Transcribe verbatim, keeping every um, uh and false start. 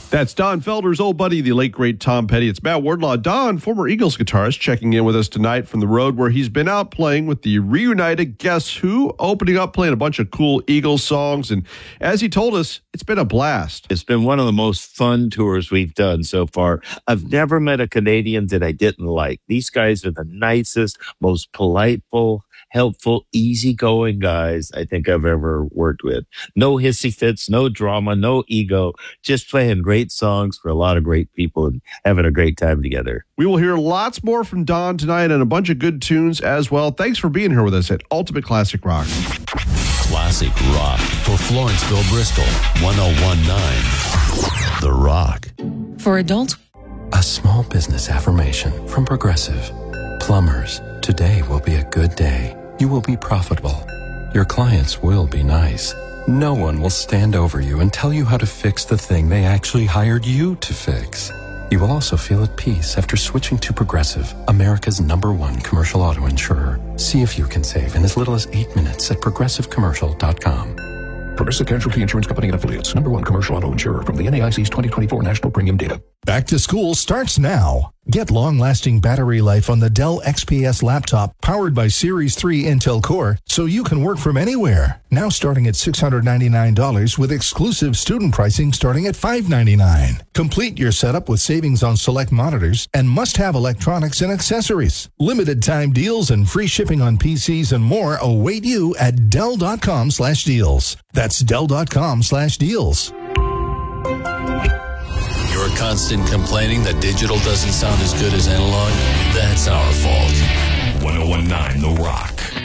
That's Don Felder's old buddy, the late, great Tom Petty. It's Matt Wardlaw. Don, former Eagles guitarist, checking in with us tonight from the road where he's been out playing with the reunited Guess Who, opening up, playing a bunch of cool Eagles songs. And as he told us, it's been a blast. It's been one of the most fun tours we've done so far. I've never met a Canadian that I didn't like. These guys are the nicest, most politeful, helpful, easygoing guys I think I've ever worked with. No hissy fits, no drama, no ego, just playing great songs for a lot of great people and having a great time together. We will hear lots more from Don tonight and a bunch of good tunes as well. Thanks for being here with us at Ultimate Classic Rock. Classic Rock for Florenceville, Bristol, one oh one point nine The Rock. For adults, a small business affirmation from Progressive. Plumbers, today will be a good day. You will be profitable. Your clients will be nice. No one will stand over you and tell you how to fix the thing they actually hired you to fix. You will also feel at peace after switching to Progressive, America's number one commercial auto insurer. See if you can save in as little as eight minutes at progressive commercial dot com. Progressive Casualty Insurance Company and Affiliates. Number one commercial auto insurer from the N A I C's twenty twenty-four National Premium Data. Back to school starts now. Get long-lasting battery life on the Dell X P S laptop powered by Series three Intel Core so you can work from anywhere. Now starting at six hundred ninety-nine dollars with exclusive student pricing starting at five hundred ninety-nine dollars. Complete your setup with savings on select monitors and must-have electronics and accessories. Limited time deals and free shipping on P Cs and more await you at Dell.com slash deals. That's Dell.com slash deals. You're constant complaining that digital doesn't sound as good as analog? That's our fault. one oh one point nine The Rock.